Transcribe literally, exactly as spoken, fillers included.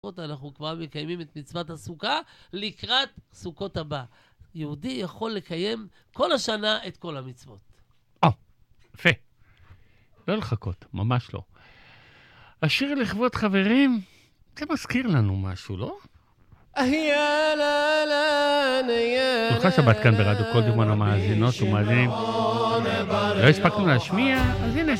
אנחנו כבר מקיימים את מצוות הסוכה לקראת סוכות הבא. יהודי יכול לקיים כל השנה את כל המצוות. אה, יפה. לא לחכות, ממש לא. השיר לכבוד חברים, זה מזכיר לנו משהו, לא? הולכה שבת כאן ברדיו כל דומן המאזינות ומאזינים. לא הספקנו להשמיע, אז הנה